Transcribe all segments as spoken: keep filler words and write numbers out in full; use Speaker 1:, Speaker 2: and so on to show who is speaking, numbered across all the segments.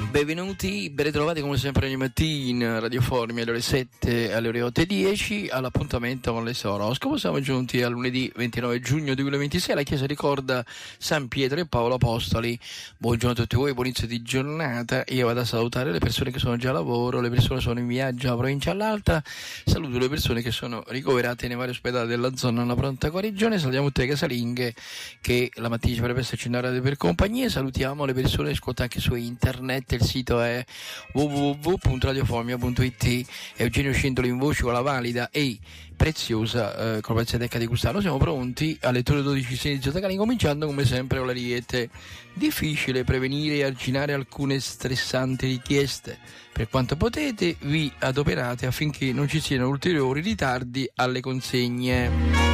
Speaker 1: Benvenuti, ben ritrovati come sempre ogni mattina, Radio Formi alle ore sette, alle ore otto e dieci, all'appuntamento con l'Oroscopo. Siamo giunti al lunedì ventinove giugno duemilaventisei, la Chiesa ricorda San Pietro e Paolo Apostoli. Buongiorno a tutti voi, buon inizio di giornata. Io vado a salutare le persone che sono già a lavoro, le persone che sono in viaggio da una provincia all'altra, saluto le persone che sono ricoverate nei vari ospedali della zona alla pronta guarigione, salutiamo tutte le casalinghe che la mattina ci potrebbe esserci una radio per compagnia, salutiamo le persone che ascoltano anche su internet. Il sito è w w w punto radioformia punto i t. Eugenio Scendolo in voce con la valida e preziosa eh, con la Decca di Gustavo. Siamo pronti alle ore dodici sedici giornali, cominciando come sempre con la Riete. Difficile prevenire e arginare alcune stressanti richieste. Per quanto potete vi adoperate affinché non ci siano ulteriori ritardi alle consegne.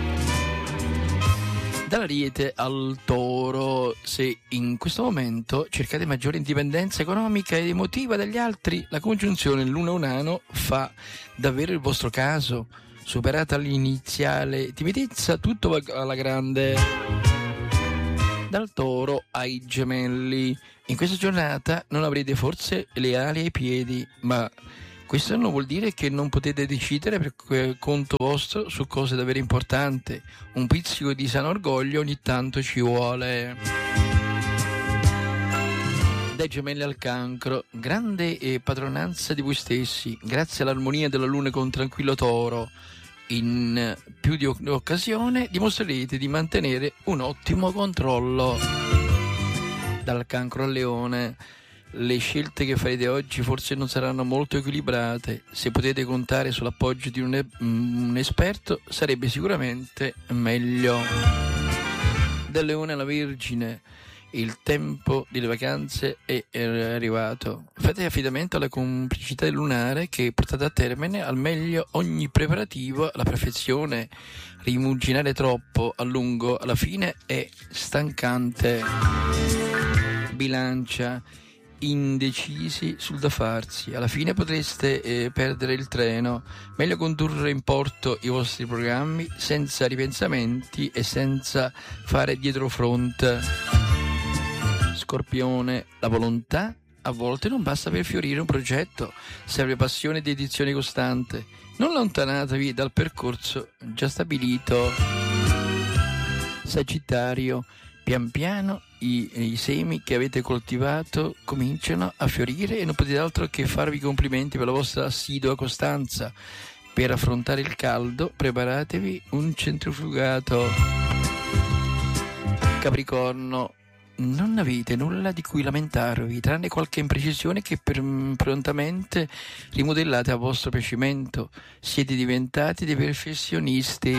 Speaker 1: Dall'Ariete al Toro, se in questo momento cercate maggiore indipendenza economica ed emotiva dagli altri, la congiunzione Luna-Urano fa davvero il vostro caso. Superata l'iniziale timidezza, tutto va alla grande. Dal Toro ai Gemelli, in questa giornata non avrete forse le ali ai piedi, ma questo non vuol dire che non potete decidere per conto vostro su cose davvero importanti. Un pizzico di sano orgoglio ogni tanto ci vuole. Dai Gemelli al Cancro, grande padronanza di voi stessi, grazie all'armonia della Luna con tranquillo Toro. In più di un'occasione dimostrerete di mantenere un ottimo controllo. Dal Cancro al Leone, le scelte che farete oggi forse non saranno molto equilibrate. Se potete contare sull'appoggio di un, e- un esperto sarebbe sicuramente meglio. Dal Leone alla Vergine, il tempo delle vacanze è arrivato. Fate affidamento alla complicità lunare che portate a termine al meglio ogni preparativo alla perfezione. Rimuginare troppo a lungo alla fine è stancante. Bilancia, indecisi sul da farsi, alla fine potreste eh, perdere il treno. Meglio condurre in porto i vostri programmi senza ripensamenti e senza fare dietrofront. Scorpione, la volontà a volte non basta per fiorire un progetto, serve passione e dedizione costante. Non allontanatevi dal percorso già stabilito. Sagittario, pian piano i, i semi che avete coltivato cominciano a fiorire e non potete altro che farvi complimenti per la vostra assidua costanza. Per affrontare il caldo preparatevi un centrifugato. Capricorno, non avete nulla di cui lamentarvi, tranne qualche imprecisione che per, prontamente rimodellate a vostro piacimento. Siete diventati dei perfezionisti.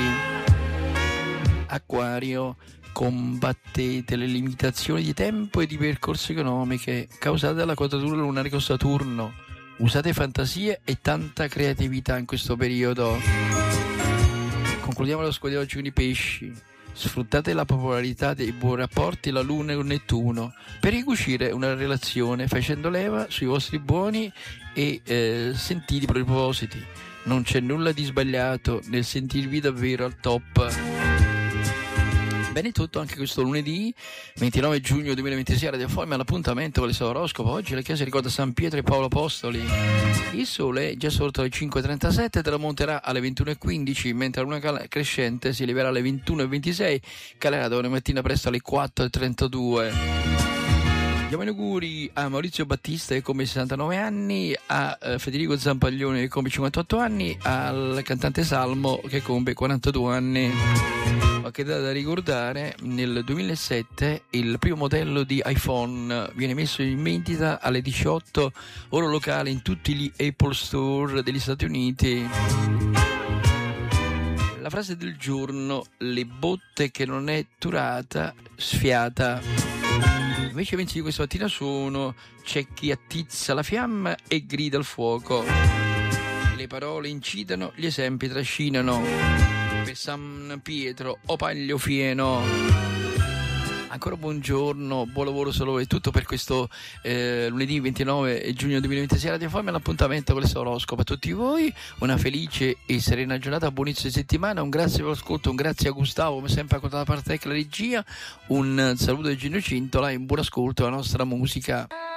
Speaker 1: Acquario, combattete le limitazioni di tempo e di percorso economiche causate dalla quadratura lunare con Saturno. Usate fantasia e tanta creatività in questo periodo. Concludiamo lo squadro di oggi con i pesci. Sfruttate la popolarità dei buoni rapporti la Luna con Nettuno per ricucire una relazione facendo leva sui vostri buoni e eh, sentiti propositi. Non c'è nulla di sbagliato nel sentirvi davvero al top. Bene, tutto anche questo lunedì ventinove giugno duemilaventisei Radio Formi all'appuntamento con il suo oroscopo. Oggi la Chiesa ricorda San Pietro e Paolo Apostoli. Il sole è già sorto alle cinque e trentasette, tramonterà alle ventuno e quindici, mentre la luna crescente si eleverà alle ventuno e ventisei, calerà domani mattina presto alle quattro e trentadue. Diamo gli auguri a Maurizio Battista che compie sessantanove anni, a eh, Federico Zampaglione che compie cinquantotto anni, al cantante Salmo che compie quarantadue anni. Qualche data da ricordare: nel duemilasette il primo modello di iPhone viene messo in vendita alle diciotto ore locali in tutti gli Apple Store degli Stati Uniti. La frase del giorno: le botte che non è durata sfiata. Invece i pensieri di questa mattina sono: c'è chi attizza la fiamma e grida al fuoco. Le parole incitano, gli esempi trascinano. Per San Pietro o Paglio Fieno. Ancora buongiorno, buon lavoro solo, è tutto per questo eh, lunedì ventinove giugno duemilaventisei Radio Formi. L'appuntamento con l'oroscopo a tutti voi, una felice e serena giornata, buon inizio di settimana, un grazie per l'ascolto, un grazie a Gustavo come sempre con la parte tecnica, la regia, un saluto di Gino Cintola e un buon ascolto alla nostra musica.